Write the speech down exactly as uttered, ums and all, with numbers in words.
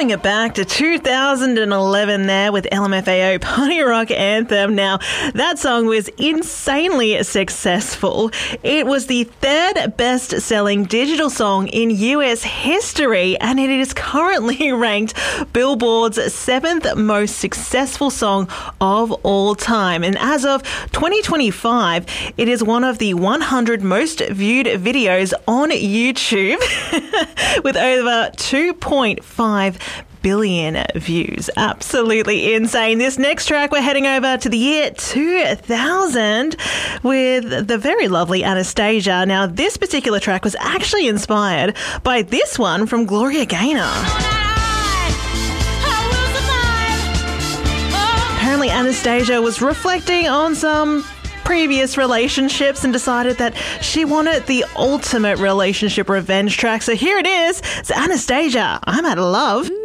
Throwing it back to two thousand eleven there with L M F A O Party Rock Anthem. Now, that song was insanely successful. It was the third best-selling digital song in U S history, and it is currently ranked Billboard's seventh most successful song of all time. And as of twenty twenty-five, it is one of the one hundred most viewed videos on YouTube with over two point five billion views. Absolutely insane. This next track, we're heading over to the year two thousand with the very lovely Anastasia. Now, this particular track was actually inspired by this one from Gloria Gaynor. Apparently, Anastasia was reflecting on some previous relationships and decided that she wanted the ultimate relationship revenge track. So here it is. It's Anastasia, I'm Out of Love.